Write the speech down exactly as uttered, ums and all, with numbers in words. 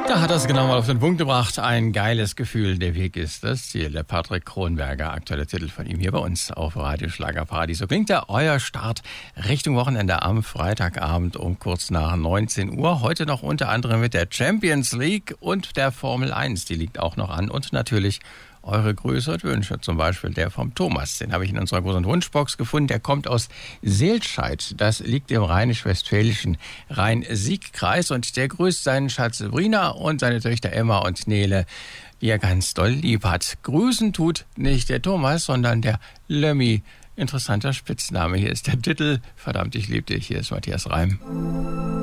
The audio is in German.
Da hat er es genau mal auf den Punkt gebracht. Ein geiles Gefühl. Der Weg ist das Ziel. Der Patrick Kronberger, aktueller Titel von ihm hier bei uns auf Radio Schlagerparadies. So klingt der euer Start Richtung Wochenende am Freitagabend um kurz nach neunzehn Uhr. Heute noch unter anderem mit der Champions League und der Formel eins. Die liegt auch noch an. Und natürlich eure Grüße und Wünsche, zum Beispiel der vom Thomas. Den habe ich in unserer großen Wunschbox gefunden. Der kommt aus Seltscheid. Das liegt im rheinisch-westfälischen Rhein-Sieg-Kreis. Und der grüßt seinen Schatz Sabrina und seine Töchter Emma und Nele, die er ganz doll lieb hat. Grüßen tut nicht der Thomas, sondern der Lömmi. Interessanter Spitzname. Hier ist der Titel. Verdammt, ich lieb dich. Hier ist Matthias Reim.